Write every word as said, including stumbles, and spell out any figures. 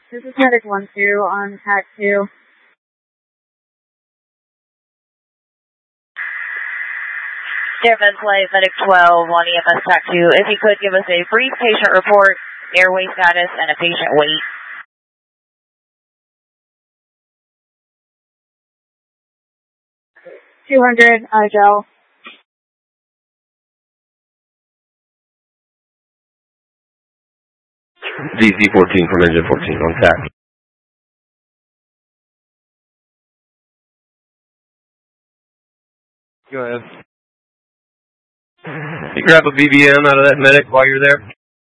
This is Medic one two on T A C two. Dearman Flight, Medic twelve on E M S T A C two. If you could give us a brief patient report, airway status, and a patient weight. two hundred, uh, gel. D Z fourteen from engine fourteen on T A C. Go ahead. You grab a B B M out of that medic while you're there.